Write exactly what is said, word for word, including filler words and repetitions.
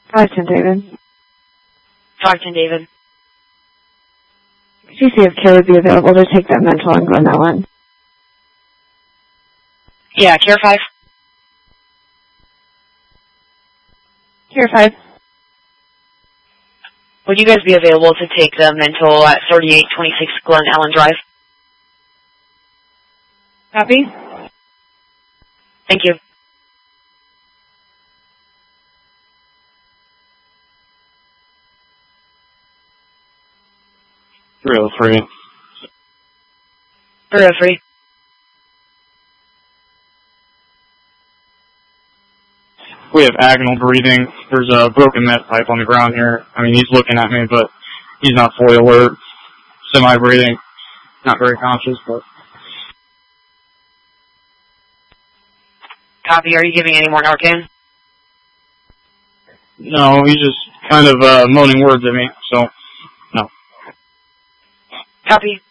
five ten David. five ten David. Could you see if care would be available to take that mental on Glen Ellen? Yeah, Care five. Care five. Would you guys be available to take the mental at thirty-eight twenty-six Glen Ellen Drive? Copy. Thank you. three oh three. three oh three. We have agonal breathing. There's a broken med pipe on the ground here. I mean, he's looking at me, but he's not fully alert. Semi-breathing. Not very conscious, but... Copy. Are you giving any more Narcan? No, he's just kind of uh, moaning words at me, so, no. Copy.